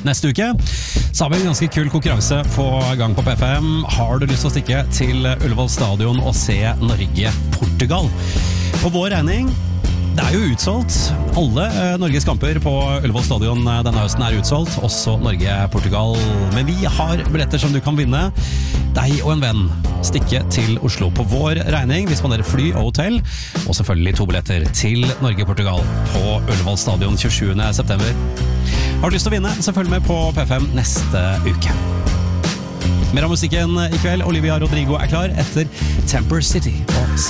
Neste uke så har vi en ganske kul konkurranse på gang på P5. Har du lyst til å stikke til Ullevål Stadion og se Norge-Portugal? På vår regning, det er jo utsolgt. Alle Norges kamper på Ullevål Stadion denne høsten er utsolgt, også Norge-Portugal. Men vi har billetter som du kan vinne. Deg og en venn stikke til Oslo på vår regning. Vi spanderer fly og hotell, og selvfølgelig 2 billetter til Norge-Portugal på Ullevål Stadion 27. september. Har du lyst til å vinne, så følg med på P5 neste uke. Mer av musikken i kveld. Olivia Rodrigo er klar etter Temper City.